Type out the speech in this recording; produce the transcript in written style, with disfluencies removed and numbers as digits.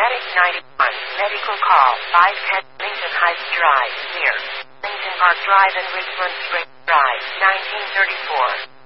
Medic 91. Medical call. 510 Lincoln Heights Drive. Near Lincoln Park Drive and Richmond Spring Drive. 1934.